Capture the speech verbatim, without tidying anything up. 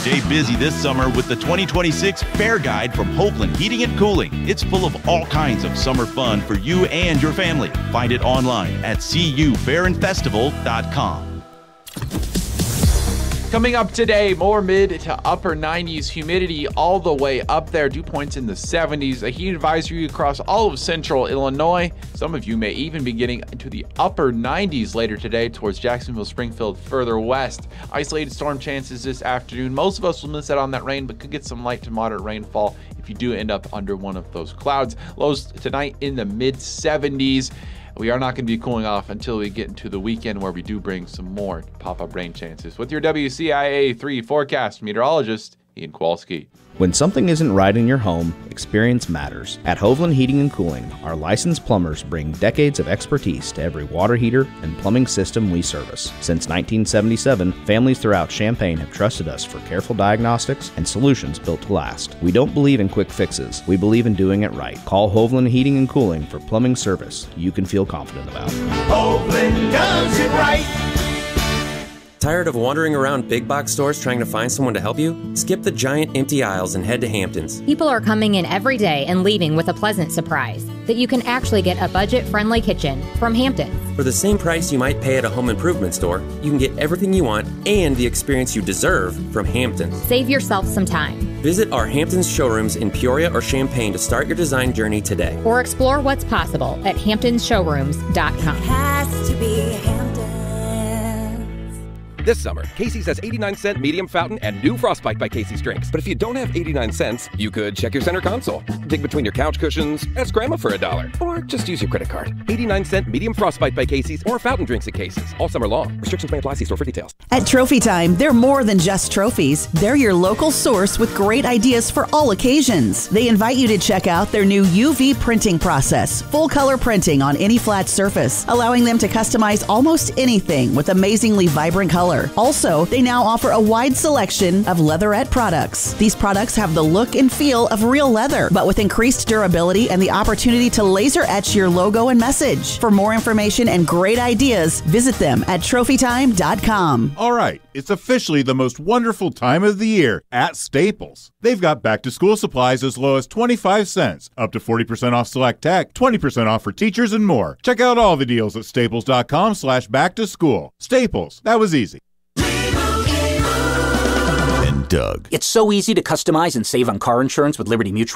Stay busy this summer with the twenty twenty-six Fair Guide from Hovland Heating and Cooling. It's full of all kinds of summer fun for you and your family. Find it online at c u fair and festival dot com. Coming up today, more mid to upper nineties, humidity all the way up there, dew points in the seventies, a heat advisory across all of central Illinois. Some of you may even be getting into the upper nineties later today towards Jacksonville, Springfield, further west. Isolated storm chances this afternoon. Most of us will miss out on that rain, but could get some light to moderate rainfall if you do end up under one of those clouds. Lows tonight in the mid seventies. We are not going to be cooling off until we get into the weekend, where we do bring some more pop-up rain chances. With your W C I A three forecast meteorologist, Ian Kowalski. When something isn't right in your home, experience matters. At Hovland Heating and Cooling, our licensed plumbers bring decades of expertise to every water heater and plumbing system we service. Since nineteen seventy-seven, families throughout Champaign have trusted us for careful diagnostics and solutions built to last. We don't believe in quick fixes. We believe in doing it right. Call Hovland Heating and Cooling for plumbing service you can feel confident about. Hovland does it right. Tired of wandering around big box stores trying to find someone to help you? Skip the giant empty aisles and head to Hamptons. People are coming in every day and leaving with a pleasant surprise that you can actually get a budget-friendly kitchen from Hamptons. For the same price you might pay at a home improvement store, you can get everything you want and the experience you deserve from Hamptons. Save yourself some time. Visit our Hamptons showrooms in Peoria or Champaign to start your design journey today. Or explore what's possible at hamptons showrooms dot com. It has to be Hamptons. This summer, Casey's has eighty-nine cent medium fountain and new Frostbite by Casey's drinks. But if you don't have eighty-nine cents, you could check your center console, dig between your couch cushions, ask grandma for a dollar, or just use your credit card. eighty-nine cent medium Frostbite by Casey's or fountain drinks at Casey's all summer long. Restrictions may apply. See store for details. At Trophy Time, they're more than just trophies. They're your local source with great ideas for all occasions. They invite you to check out their new U V printing process, full color printing on any flat surface, allowing them to customize almost anything with amazingly vibrant color. Also, they now offer a wide selection of leatherette products. These products have the look and feel of real leather, but with increased durability and the opportunity to laser etch your logo and message. For more information and great ideas, visit them at trophy time dot com. All right, it's officially the most wonderful time of the year at Staples. They've got back-to-school supplies as low as twenty-five cents, up to forty percent off select tech, twenty percent off for teachers, and more. Check out all the deals at staples dot com slash back to school. Staples, that was easy. Doug. It's so easy to customize and save on car insurance with Liberty Mutual.